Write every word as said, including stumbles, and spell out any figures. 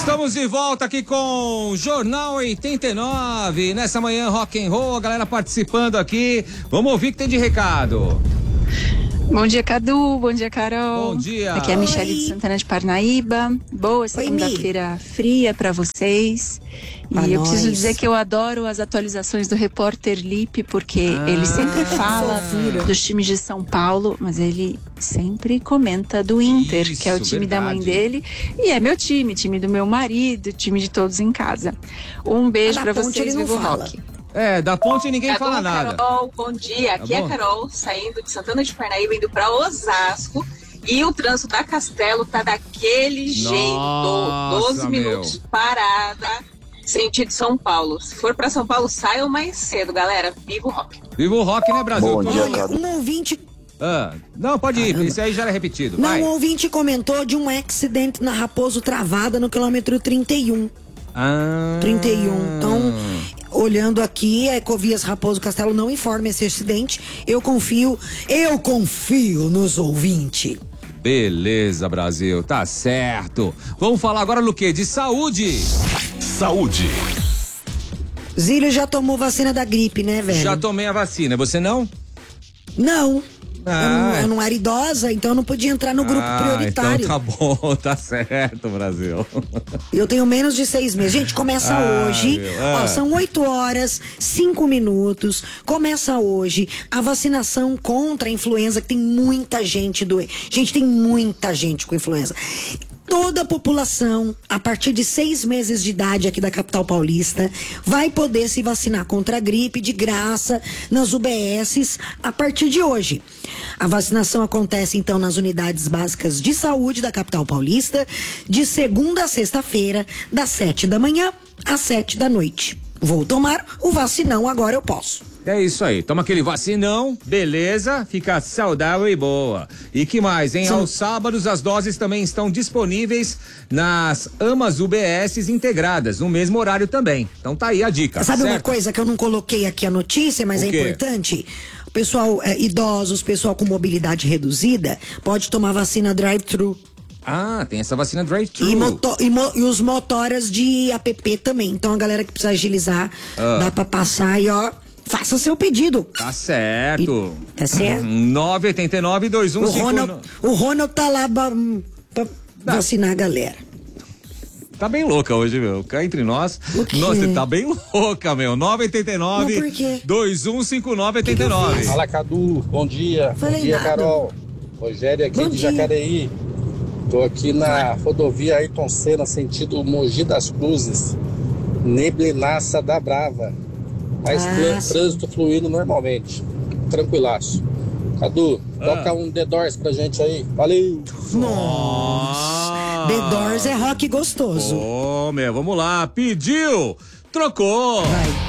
Estamos de volta aqui com o Jornal oitenta e nove. Nessa manhã, rock and roll, a galera participando aqui. Vamos ouvir o que tem de recado. Bom dia, Cadu. Bom dia, Carol. Bom dia. Aqui é a Michele de Santana de Parnaíba. Boa segunda-feira fria pra vocês. Pra e eu nós. preciso dizer que eu adoro as atualizações do repórter Lipe, porque Ah, ele sempre fala fofura. dos times de São Paulo, mas ele sempre comenta do Inter, Isso, que é o time da mãe verdade. dele. E é meu time, time do meu marido, time de todos em casa. Um beijo Ah, pra da ponte vocês, ele não Vivo fala. Rock. É, da ponte ninguém Tá fala bom, nada. Carol, bom dia. Aqui Tá é bom? a Carol, saindo de Santana de Parnaíba, indo pra Osasco. E o trânsito da Castelo tá daquele jeito. Nossa, doze minutos parada, sentido São Paulo. Se for pra São Paulo, saiam mais cedo, galera. Viva o rock. Viva o rock, né, Brasil? Bom dia, Olha, Cadu. um ouvinte, Ah, não, pode ir, Caramba. esse aí já era repetido. não, Vai. um ouvinte comentou de um acidente na Raposo Travada no quilômetro trinta e um. Ah. trinta e um. Então, olhando aqui, a Ecovias Raposo Castelo não informa esse acidente. Eu confio, eu confio nos ouvintes. Beleza, Brasil, tá certo. Vamos falar agora do quê? De saúde. Saúde. Zílio já tomou vacina da gripe, né, velho? Já tomei a vacina, você não? Não. Ah. Eu, não eu não era idosa, então eu não podia entrar no grupo Ah, prioritário. então tá bom, tá certo, Brasil. Eu tenho menos de seis meses. Gente, começa Ah, hoje. meu, Ó, ah. são oito horas, cinco minutos. Começa hoje a vacinação contra a influenza, que tem muita gente doente. Gente, tem muita gente com influenza. Toda a população, a partir de seis meses de idade aqui da capital paulista, vai poder se vacinar contra a gripe de graça nas U B Ss a partir de hoje. A vacinação acontece, então, nas unidades básicas de saúde da capital paulista, de segunda a sexta-feira, das sete da manhã às sete da noite. Vou tomar o vacinão, agora eu posso. É isso aí, toma aquele vacinão, beleza, fica saudável e boa. E que mais, hein? Sim. Aos sábados as doses também estão disponíveis nas AMAs U B Ss integradas, no mesmo horário também. Então tá aí a dica, Sabe uma certo? coisa que eu não coloquei aqui a notícia, mas O é quê? importante? O pessoal é, idosos, pessoal com mobilidade reduzida, pode tomar vacina drive-thru. Ah, tem essa vacina drive-thru. E, moto- e mo- e os motoras de app também. Então a galera que precisa agilizar, Ah. dá pra passar e ó, faça seu pedido. Tá certo. Tá certo? nove oito nove, dois um O cinco Ronald, nove. o Ronald tá lá pra, pra vacinar a galera. Tá bem louca hoje, meu. Cá entre nós. O quê? Nossa, você tá bem louca, meu. nove oito nove, Mas por quê? dois um cinco nove oito nove. Fala, Cadu, bom dia. Falei bom dia, nada. Carol. Rogério aqui Bom de dia. Jacareí. Tô aqui na rodovia Ayrton Senna, sentido Mogi das Cruzes. Neblinaça da Brava. Mas Ah, trân- sim. trânsito fluindo normalmente. Tranquilaço. Cadu, toca um The Doors pra gente aí. Valeu! Nossa! The Doors é rock gostoso. Ô, meu, vamos lá. Pediu, trocou. Vai.